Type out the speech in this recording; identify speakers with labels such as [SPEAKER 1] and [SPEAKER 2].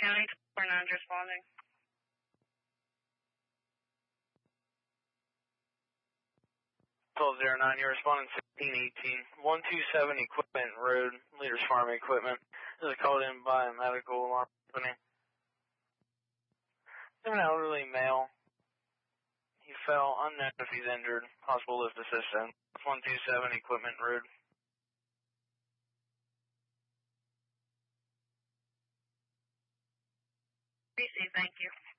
[SPEAKER 1] County, 49 responding.
[SPEAKER 2] "1209, you're responding 1618. 127 Equipment Road, Leaders Farm Equipment. This is called in by a medical alarm company. An elderly male. He fell, unknown if he's injured. Possible lift assistance. 127 Equipment Road."
[SPEAKER 1] Received, thank you.